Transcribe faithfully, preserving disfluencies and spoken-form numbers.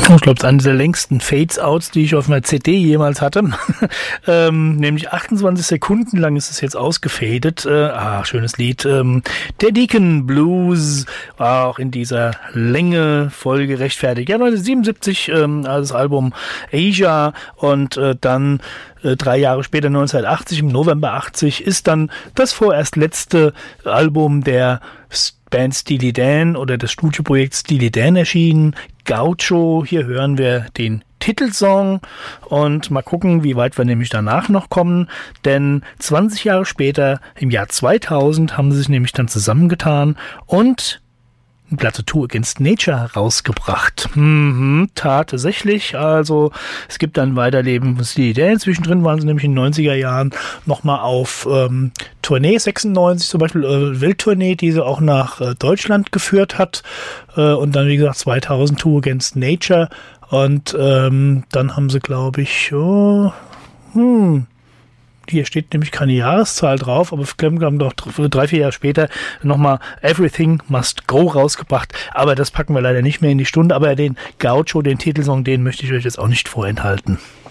Ich glaube, es ist eine der längsten Fades-Outs, die ich auf einer C D jemals hatte. ähm, nämlich achtundzwanzig Sekunden lang ist es jetzt ausgefadet. Äh, ah, schönes Lied. Ähm, der Deacon Blues war auch in dieser Länge voll gerechtfertigt. Ja, neunzehnhundertsiebenundsiebzig ähm, also das Album Asia und äh, dann äh, drei Jahre später, neunzehnhundertachtzig, im November achtzig, ist dann das vorerst letzte Album der Band Steely Dan oder des Studioprojekts Steely Dan erschienen. Gaucho, hier hören wir den Titelsong und mal gucken, wie weit wir nämlich danach noch kommen, denn zwanzig Jahre später, im Jahr zweitausend, haben sie sich nämlich dann zusammengetan und eine Platte Two Against Nature rausgebracht. Mhm, tatsächlich, also es gibt dann Weiterleben von Steely Dan. Zwischendrin waren sie nämlich in den neunziger Jahren nochmal auf ähm, Tournee, sechsundneunzig zum Beispiel, äh, Welttournee, die sie auch nach äh, Deutschland geführt hat äh, und dann wie gesagt zweitausend Two Against Nature und ähm, dann haben sie glaube ich, oh, hm, hier steht nämlich keine Jahreszahl drauf, aber wir haben doch drei, vier Jahre später nochmal Everything Must Go rausgebracht. Aber das packen wir leider nicht mehr in die Stunde. Aber den Gaucho, den Titelsong, den möchte ich euch jetzt auch nicht vorenthalten.